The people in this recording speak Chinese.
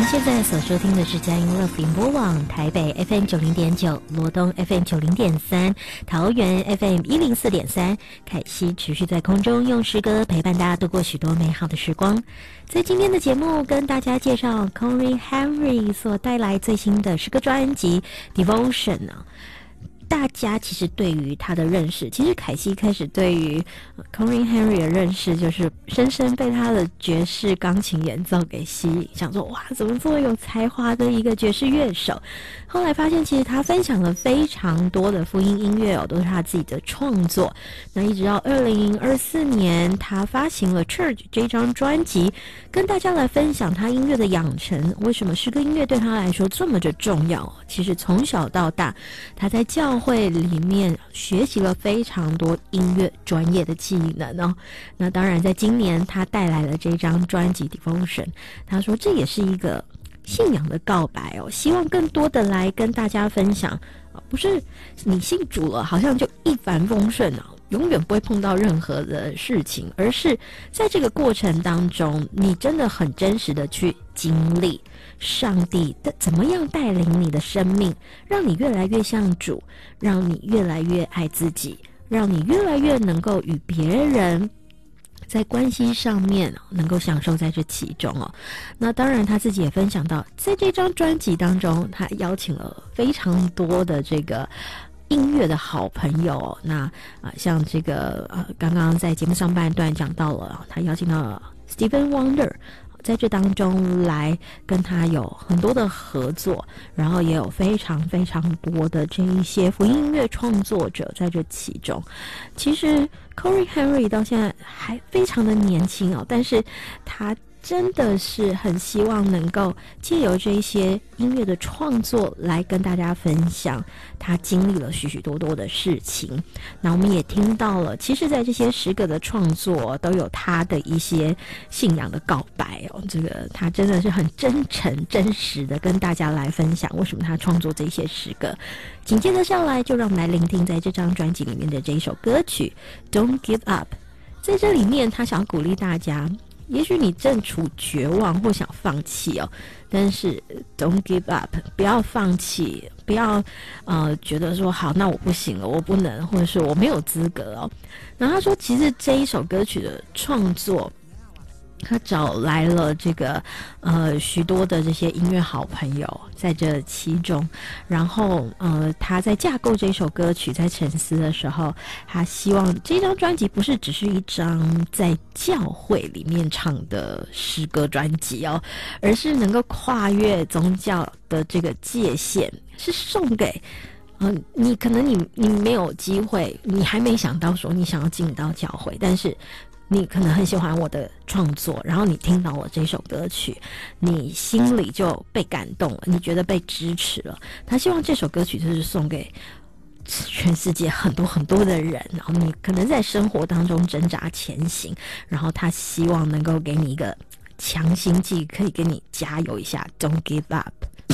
您现在所收听的是佳音乐福音播网台北 FM 90.9、罗东 FM 90.3、桃园 FM 104.3。凯西持续在空中用诗歌陪伴大家度过许多美好的时光。在今天的节目跟大家介绍 Cory Henry 所带来最新的诗歌专辑 Devotion 啊。大家其实对于他的认识，其实凯西开始对于 Cory Henry 的认识就是深深被他的爵士钢琴演奏给吸引，想说哇，怎么这么有才华的一个爵士乐手。后来发现其实他分享了非常多的福音音乐都是他自己的创作。那一直到2024年他发行了 Church 这张专辑，跟大家来分享他音乐的养成，为什么诗歌音乐对他来说这么的重要。其实从小到大他在教会里面学习了非常多音乐专业的技能哦。那当然在今年他带来了这张专辑 Devotion， 他说这也是一个信仰的告白哦，希望更多的来跟大家分享，不是你信主了好像就一帆风顺啊，永远不会碰到任何的事情，而是在这个过程当中你真的很真实的去经历上帝的怎么样带领你的生命，让你越来越像主，让你越来越爱自己，让你越来越能够与别人在关系上面能够享受在这其中哦。那当然他自己也分享到，在这张专辑当中他邀请了非常多的这个音乐的好朋友那像这个刚刚在节目上半段讲到了，他邀请到了 Stevie Wonder，在这当中来跟他有很多的合作，然后也有非常非常多的这一些福音音乐创作者在这其中。其实 Cory Henry 到现在还非常的年轻哦，但是他真的是很希望能够借由这一些音乐的创作来跟大家分享他经历了许许多多的事情。那我们也听到了，其实在这些诗歌的创作都有他的一些信仰的告白哦，这个他真的是很真诚真实的跟大家来分享为什么他创作这些诗歌。紧接着下来就让我们来聆听在这张专辑里面的这一首歌曲 Don't Give Up。 在这里面他想要鼓励大家，也许你正处绝望或想放弃哦，但是 don't give up， 不要放弃，不要觉得说好那我不行了，我不能，或者是我没有资格哦。然后他说其实这一首歌曲的创作他找来了这个许多的这些音乐好朋友在这其中，然后他在架构这首歌曲在沉思的时候，他希望这张专辑不是只是一张在教会里面唱的诗歌专辑哦，而是能够跨越宗教的这个界限，是送给你可能你没有机会，你还没想到说你想要进到教会，但是你可能很喜欢我的创作，然后你听到我这首歌曲，你心里就被感动了，你觉得被支持了。他希望这首歌曲就是送给全世界很多很多的人，然后你可能在生活当中挣扎前行，然后他希望能够给你一个强心剂，可以给你加油一下 Don't give up。